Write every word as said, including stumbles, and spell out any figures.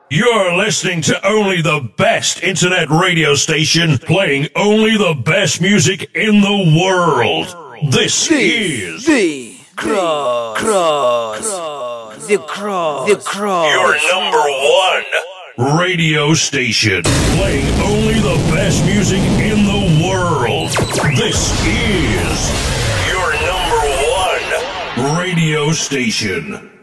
You're listening to only the best internet radio station playing only the best music in the world. This the, is the Cross, Cross, the Cross, the Cross. Your number one radio station playing only the best music in the world. This is your number one radio station.